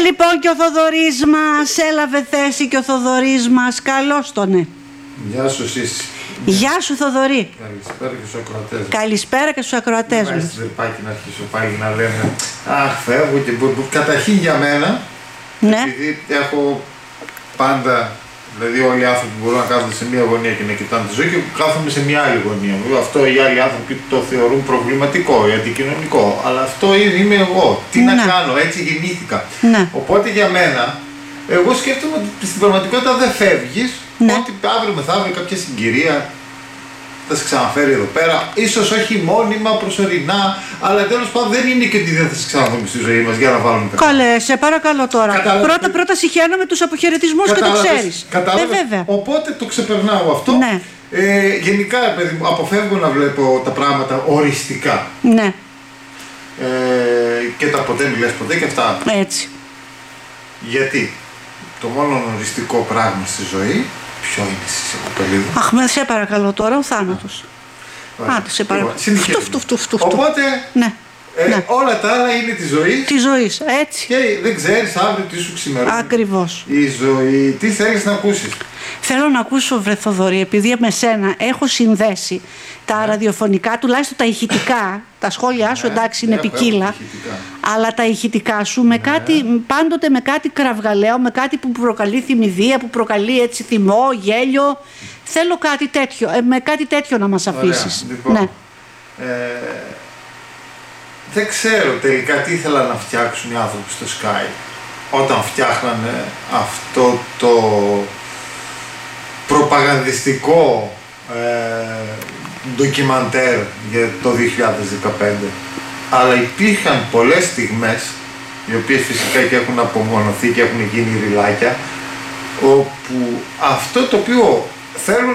Λοιπόν, και ο Θοδωρής μας έλαβε θέση και ο Θοδωρής μας, καλώς τονε. Γεια σου Σύση. Γεια σου Θοδωρή. Καλησπέρα και στους ακροατές. Καλησπέρα και στους ακροατές μας. Στην τρυπάκι να αρχίσω πάλι να λένε αχ, φεύγω και καταρχήν για μένα, Ναι. επειδή έχω πάντα, δηλαδή όλοι οι άνθρωποι μπορούν να κάθονται σε μία γωνία και να κοιτάνε τη ζωή και κάθομαι σε μία άλλη γωνία. Βέβαια αυτό οι άλλοι άνθρωποι το θεωρούν προβληματικό ή αντικοινωνικό, αλλά αυτό είμαι εγώ. Τι να κάνω, έτσι γεννήθηκα. Ναι. Οπότε για μένα, εγώ σκέφτομαι ότι στην πραγματικότητα δεν φεύγεις, Ναι. ότι αύριο μεθαύριο κάποια συγκυρία θα σε ξαναφέρει εδώ πέρα, ίσως όχι μόνιμα, προσωρινά, αλλά τέλος πάντων δεν είναι και ότι δεν θα σε ξαναδούμε στη ζωή μας για να βάλουμε τα Καλέ, σε παρακαλώ τώρα. Κατάλαβες. Πρώτα συχαίνομαι τους αποχαιρετισμούς και το ξέρεις. Κατάλαβες. Βέβαια. Οπότε το ξεπερνάω αυτό. Ναι. Γενικά, παιδί μου, αποφεύγω να βλέπω τα πράγματα οριστικά. Ναι, Και τα ποτέ μιλές ποτέ και αυτά. έτσι. Γιατί το μόνο οριστικό πράγμα στη ζωή, ποιο είναι εσύ, κοπελίδα? Αχ, σε παρακαλώ τώρα, ο θάνατος. Άντε, σε παρακαλώ. Φτου. Οπότε, Ναι. Ναι. όλα τα άλλα είναι τη ζωή Τη ζωής, έτσι. και δεν ξέρεις αύριο τι σου ξημερώνει. Ακριβώς. Η ζωή, τι θέλεις να ακούσεις? Θέλω να ακούσω, βρε Θοδωρή, επειδή με σένα έχω συνδέσει τα ραδιοφωνικά, τουλάχιστον τα ηχητικά, τα σχόλιά σου εντάξει είναι έχω ποικίλα, ηχητικά. αλλά τα ηχητικά σου με κάτι, πάντοτε με κάτι κραυγαλαίο, με κάτι που προκαλεί θυμηδία, που προκαλεί έτσι θυμό, γέλιο. Θέλω κάτι τέτοιο, με κάτι τέτοιο να μας αφήσεις. Λοιπόν, Ναι. δεν ξέρω τελικά τι ήθελαν να φτιάξουν οι άνθρωποι στο Sky όταν φτιάχνανε αυτό το προπαγανδιστικό ντοκιμαντέρ για το 2015. Αλλά υπήρχαν πολλές στιγμές, οι οποίες φυσικά και έχουν απομονωθεί και έχουν γίνει ριλάκια, όπου αυτό το οποίο θέλουν